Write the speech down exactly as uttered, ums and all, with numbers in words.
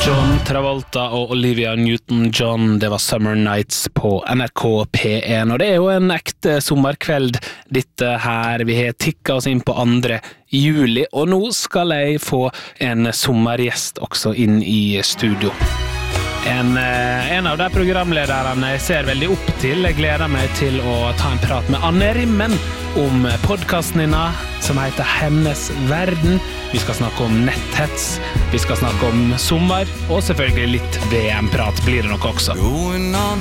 John Travolta og Olivia Newton-John, det var Summer Nights på N R K P en, og det er jo en ekte sommerkveld dette her. Vi har tikket oss inn på andre juli, og nå skal jeg få en sommergjest også inn i studio. En, en av de programlederne jeg ser veldig opp til. Jeg gleder meg til å ta en prat med Anne Rimmen om podcasten hennes som heter Hennes Verden. Vi skal snakke om netthets, vi skal snakke om sommer, og selvfølgelig litt V M-prat blir det nok også.